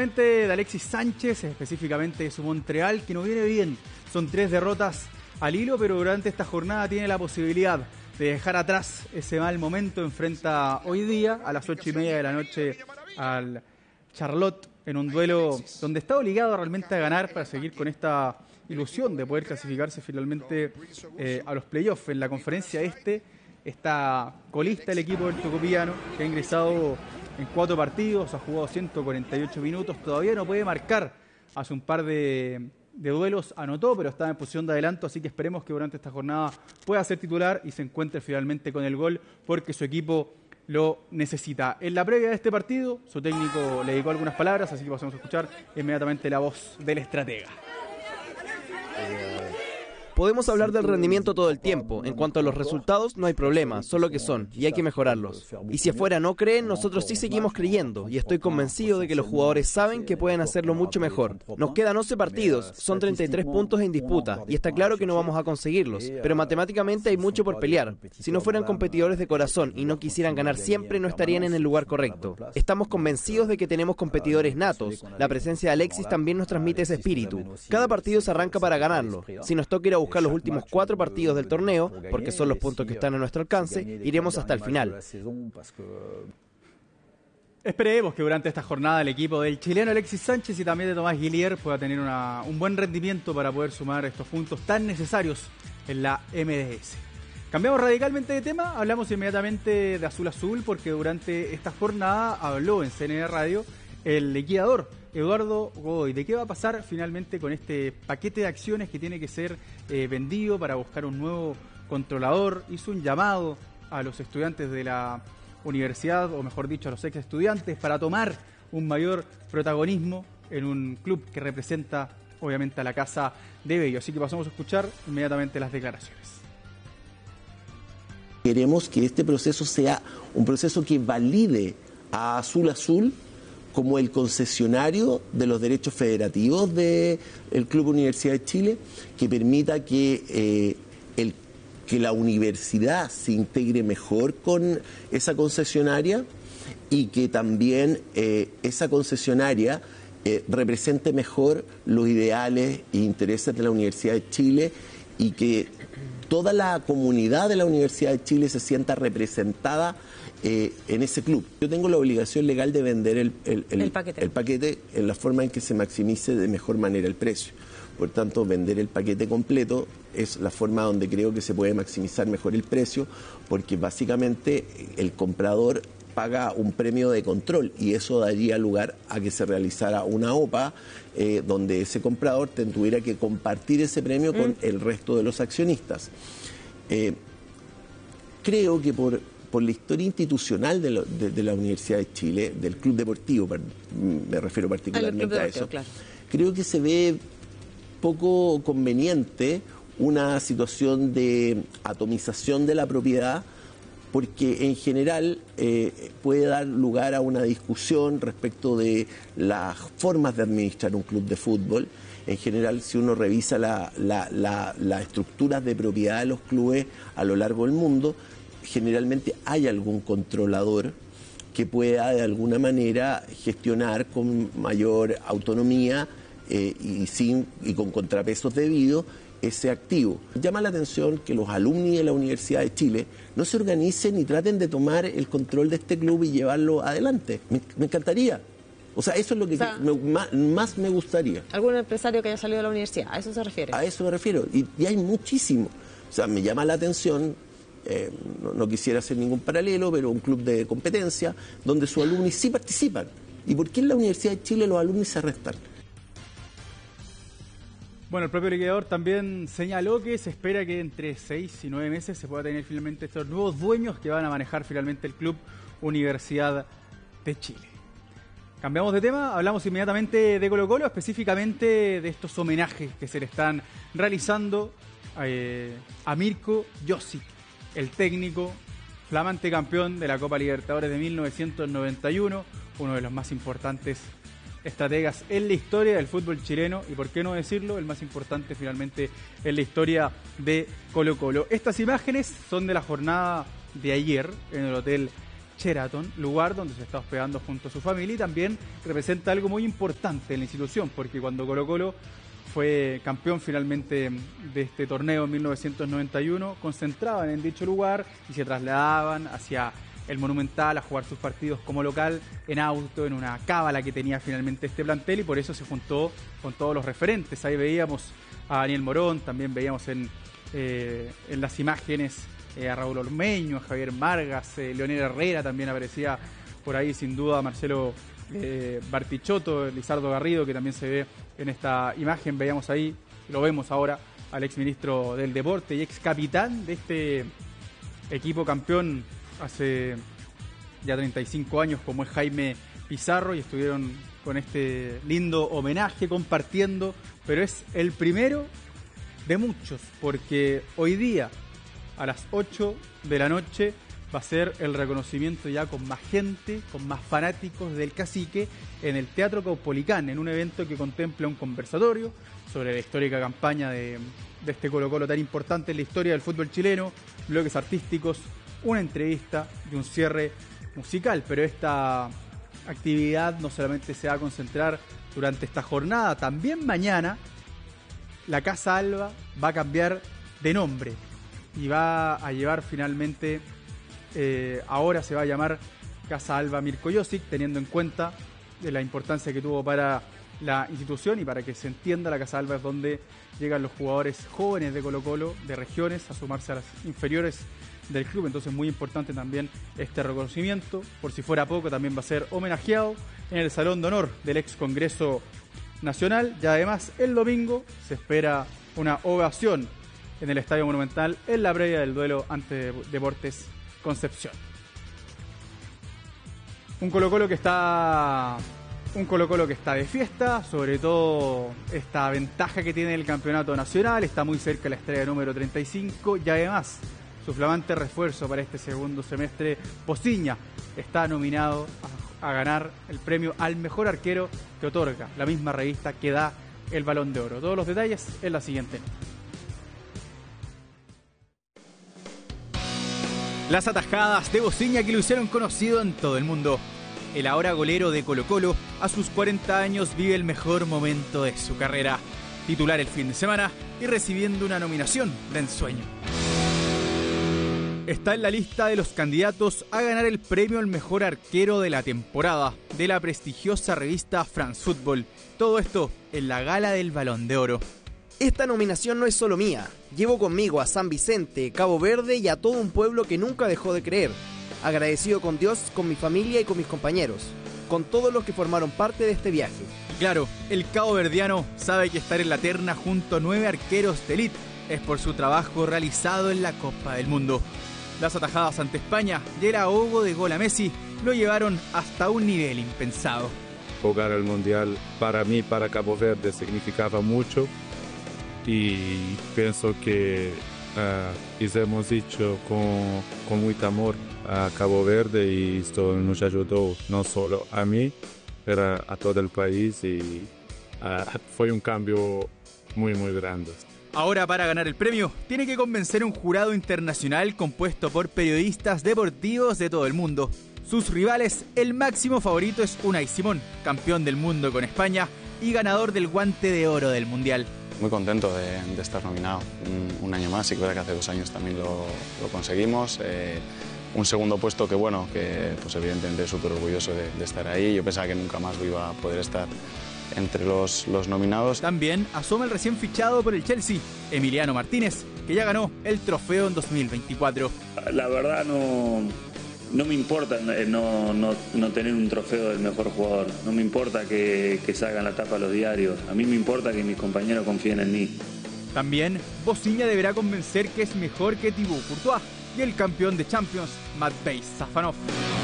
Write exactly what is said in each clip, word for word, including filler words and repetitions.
nuevamente de Alexis Sánchez, específicamente de su Montreal, que no viene bien. Son tres derrotas al hilo, pero durante esta jornada tiene la posibilidad de dejar atrás ese mal momento. Enfrenta hoy día a las ocho y media de la noche al Charlotte en un duelo donde está obligado realmente a ganar para seguir con esta ilusión de poder clasificarse finalmente eh, a los playoffs. En la conferencia este está colista el equipo del Tocopillano, que ha ingresado en cuatro partidos, ha jugado ciento cuarenta y ocho minutos, todavía no puede marcar. Hace un par de, de duelos anotó, pero está en posición de adelanto, así que esperemos que durante esta jornada pueda ser titular y se encuentre finalmente con el gol, porque su equipo lo necesita. En la previa de este partido, su técnico le dedicó algunas palabras, así que pasamos a escuchar inmediatamente la voz del estratega. Podemos hablar del rendimiento todo el tiempo. En cuanto a los resultados, no hay problema, son lo que son, y hay que mejorarlos. Y si afuera no creen, nosotros sí seguimos creyendo, y estoy convencido de que los jugadores saben que pueden hacerlo mucho mejor. Nos quedan once partidos, son treinta y tres puntos en disputa, y está claro que no vamos a conseguirlos, pero matemáticamente hay mucho por pelear. Si no fueran competidores de corazón y no quisieran ganar siempre, no estarían en el lugar correcto. Estamos convencidos de que tenemos competidores natos. La presencia de Alexis también nos transmite ese espíritu. Cada partido se arranca para ganarlo. Si nos toca ir a buscar los últimos cuatro partidos del torneo, porque son los puntos que están a nuestro alcance, iremos hasta el final. Esperemos que durante esta jornada el equipo del chileno Alexis Sánchez y también de Tomás Guillier pueda tener una, un buen rendimiento para poder sumar estos puntos tan necesarios en la M D S. Cambiamos radicalmente de tema, hablamos inmediatamente de Azul Azul, porque durante esta jornada habló en C N N Radio el liquidador Eduardo Godoy. ¿De qué va a pasar finalmente con este paquete de acciones que tiene que ser eh, vendido para buscar un nuevo controlador? Hizo un llamado a los estudiantes de la universidad, o mejor dicho, a los ex estudiantes, para tomar un mayor protagonismo en un club que representa, obviamente, a la Casa de Bello. Así que pasamos a escuchar inmediatamente las declaraciones. Queremos que este proceso sea un proceso que valide a Azul Azul como el concesionario de los derechos federativos del Club Universidad de Chile, que permita que, eh, el, que la universidad se integre mejor con esa concesionaria y que también eh, esa concesionaria eh, represente mejor los ideales e intereses de la Universidad de Chile y que toda la comunidad de la Universidad de Chile se sienta representada Eh, en ese club. Yo tengo la obligación legal de vender el, el, el, el, paquete. el paquete en la forma en que se maximice de mejor manera el precio. Por tanto, vender el paquete completo es la forma donde creo que se puede maximizar mejor el precio, porque básicamente el comprador paga un premio de control y eso daría lugar a que se realizara una O P A eh, donde ese comprador tuviera que compartir ese premio mm. con el resto de los accionistas. Eh, creo que por por la historia institucional de, lo, de, de la Universidad de Chile, del Club Deportivo, me refiero particularmente a eso, claro. Creo que se ve poco conveniente una situación de atomización de la propiedad, porque en general eh, puede dar lugar a una discusión respecto de las formas de administrar un club de fútbol. En general, si uno revisa la, la, la, las estructuras de propiedad de los clubes a lo largo del mundo, generalmente hay algún controlador que pueda de alguna manera gestionar con mayor autonomía eh, y, sin, y con contrapesos debidos ese activo. Llama la atención que los alumni de la Universidad de Chile no se organicen y traten de tomar el control de este club y llevarlo adelante. Me, me encantaría. O sea, eso es lo que, o sea, me, más, más me gustaría. ¿Algún empresario que haya salido de la universidad? ¿A eso se refiere? A eso me refiero. Y, y hay muchísimo. O sea, me llama la atención... Eh, no, no quisiera hacer ningún paralelo, pero un club de competencia donde sus alumnos sí participan. ¿Y por qué en la Universidad de Chile los alumnos se restan? Bueno, el propio liquidador también señaló que se espera que entre seis y nueve meses se pueda tener finalmente estos nuevos dueños que van a manejar finalmente el Club Universidad de Chile. Cambiamos de tema, hablamos inmediatamente de Colo Colo, específicamente de estos homenajes que se le están realizando eh, a Mirko Josic, el técnico, flamante campeón de la Copa Libertadores de mil novecientos noventa y uno, uno de los más importantes estrategas en la historia del fútbol chileno y, por qué no decirlo, el más importante finalmente en la historia de Colo Colo. Estas imágenes son de la jornada de ayer en el Hotel Sheraton, lugar donde se está hospedando junto a su familia, y también representa algo muy importante en la institución, porque cuando Colo-Colo fue campeón finalmente de este torneo en mil novecientos noventa y uno, concentraban en dicho lugar y se trasladaban hacia el Monumental a jugar sus partidos como local en auto, en una cábala que tenía finalmente este plantel, y por eso se juntó con todos los referentes. Ahí veíamos a Daniel Morón, también veíamos en, eh, en las imágenes eh, a Raúl Ormeño, a Javier Margas, eh, Leonel Herrera también aparecía por ahí, sin duda Marcelo eh, Bartichotto, Lizardo Garrido, que también se ve en esta imagen. Veíamos ahí, lo vemos ahora, al exministro del Deporte y ex capitán de este equipo campeón hace ya treinta y cinco años, como es Jaime Pizarro, y estuvieron con este lindo homenaje compartiendo, pero es el primero de muchos, porque hoy día a las ocho de la noche va a ser el reconocimiento ya con más gente, con más fanáticos del Cacique en el Teatro Caupolicán, en un evento que contempla un conversatorio sobre la histórica campaña de, de este Colo-Colo tan importante en la historia del fútbol chileno, bloques artísticos, una entrevista y un cierre musical. Pero esta actividad no solamente se va a concentrar durante esta jornada, también mañana la Casa Alba va a cambiar de nombre y va a llevar finalmente, eh, ahora se va a llamar Casa Alba Mirko Josic, teniendo en cuenta de la importancia que tuvo para la institución, y para que se entienda, la Casa Alba es donde llegan los jugadores jóvenes de Colo-Colo, de regiones, a sumarse a las inferiores del club. Entonces muy importante también este reconocimiento. Por si fuera poco, también va a ser homenajeado en el Salón de Honor del ex Congreso Nacional, y además el domingo se espera una ovación en el Estadio Monumental en la previa del duelo ante Deportes Concepción. Un Colo-Colo que está un Colo-Colo que está de fiesta, sobre todo esta ventaja que tiene el campeonato nacional, está muy cerca de la estrella número treinta y cinco, y además su flamante refuerzo para este segundo semestre, Pociña, está nominado a, a ganar el premio al mejor arquero que otorga la misma revista que da el Balón de Oro. Todos los detalles en la siguiente. Las atajadas de Pociña que lo hicieron conocido en todo el mundo. El ahora golero de Colo-Colo, a sus cuarenta años, vive el mejor momento de su carrera. Titular el fin de semana y recibiendo una nominación de ensueño. Está en la lista de los candidatos a ganar el premio al mejor arquero de la temporada de la prestigiosa revista France Football. Todo esto en la gala del Balón de Oro. Esta nominación no es solo mía. Llevo conmigo a San Vicente, Cabo Verde y a todo un pueblo que nunca dejó de creer. Agradecido con Dios, con mi familia y con mis compañeros, con todos los que formaron parte de este viaje. Y claro, el caboverdiano sabe que estar en la terna junto a nueve arqueros de elite es por su trabajo realizado en la Copa del Mundo. Las atajadas ante España y el ahogo de gol a Messi lo llevaron hasta un nivel impensado. Jugar el Mundial para mí, para Cabo Verde, significaba mucho, y pienso que uh, hicimos hecho con, con mucho amor a Cabo Verde, y esto nos ayudó no solo a mí, pero a todo el país, y uh, fue un cambio muy muy grande. Ahora, para ganar el premio, tiene que convencer a un jurado internacional compuesto por periodistas deportivos de todo el mundo. Sus rivales, el máximo favorito es Unai Simón, campeón del mundo con España y ganador del Guante de Oro del Mundial. Muy contento de, de estar nominado un, un año más, y creo que hace dos años también lo, lo conseguimos. Eh, un segundo puesto que, bueno, que pues evidentemente súper orgulloso de, de estar ahí. Yo pensaba que nunca más iba a poder estar entre los, los nominados. También asoma el recién fichado por el Chelsea, Emiliano Martínez, que ya ganó el trofeo en dos mil veinticuatro. La verdad no, no me importa no, no, no tener un trofeo del mejor jugador, no me importa que, que salgan la tapa a los diarios, a mí me importa que mis compañeros confíen en mí. También Pociña deberá convencer que es mejor que Thibaut Courtois y el campeón de Champions, Matvei Safanov.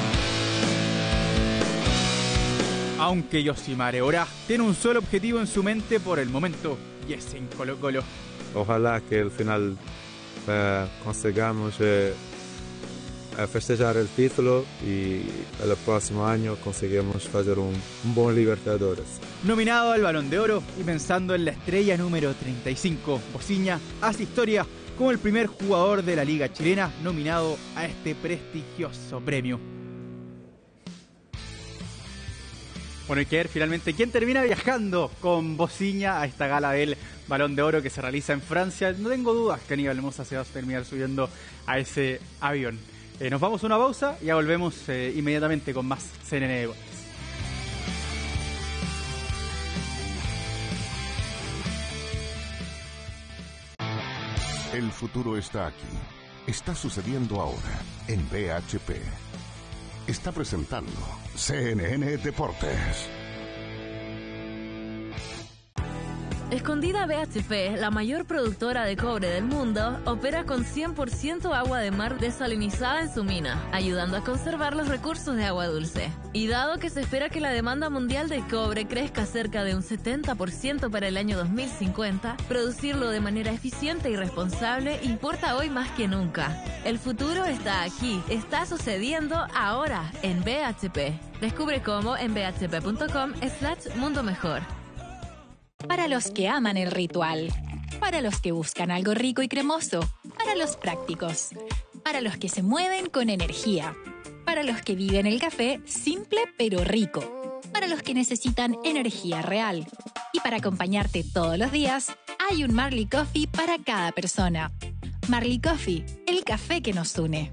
Aunque Yosimar Eorá tiene un solo objetivo en su mente por el momento, y es en Colo-Colo. Ojalá que al final eh, consigamos eh, festejar el título, y el próximo año conseguimos hacer un, un buen Libertadores. Nominado al Balón de Oro y pensando en la estrella número treinta y cinco, Pociña hace historia como el primer jugador de la Liga Chilena nominado a este prestigioso premio. Bueno, hay que ver finalmente quién termina viajando con Bociña a esta gala del Balón de Oro que se realiza en Francia. No tengo dudas que Aníbal Mosa se va a terminar subiendo a ese avión. Eh, nos vamos a una pausa y ya volvemos eh, inmediatamente con más C N N Deportes. El futuro está aquí. Está sucediendo ahora en B H P. Está presentando C N N Deportes. Escondida B H P, la mayor productora de cobre del mundo, opera con cien por ciento agua de mar desalinizada en su mina, ayudando a conservar los recursos de agua dulce. Y dado que se espera que la demanda mundial de cobre crezca cerca de un setenta por ciento para el año dos mil cincuenta, producirlo de manera eficiente y responsable importa hoy más que nunca. El futuro está aquí, está sucediendo ahora en B H P. Descubre cómo en bhp.com slash mundo mejor. Para los que aman el ritual, para los que buscan algo rico y cremoso, para los prácticos, para los que se mueven con energía, para los que viven el café simple pero rico, para los que necesitan energía real. Y para acompañarte todos los días, hay un Marley Coffee para cada persona. Marley Coffee, el café que nos une.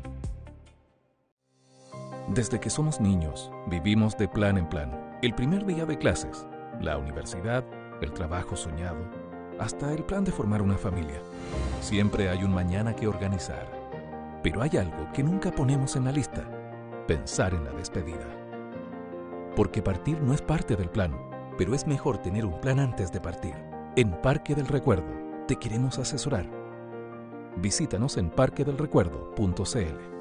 Desde que somos niños, vivimos de plan en plan. El primer día de clases, la universidad, el trabajo soñado, hasta el plan de formar una familia. Siempre hay un mañana que organizar. Pero hay algo que nunca ponemos en la lista: pensar en la despedida. Porque partir no es parte del plan, pero es mejor tener un plan antes de partir. En Parque del Recuerdo te queremos asesorar. Visítanos en parque del recuerdo punto c l.